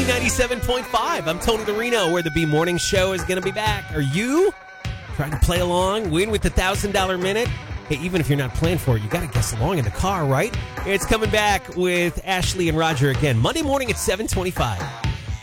B97.5. I'm Tony Marino, where the B Morning Show is going to be back. Are you trying to play along, win with the $1,000 minute? Hey, even if you're not playing for it, you got to guess along in the car, right? It's coming back with Ashley and Roger again, Monday morning at 7:25.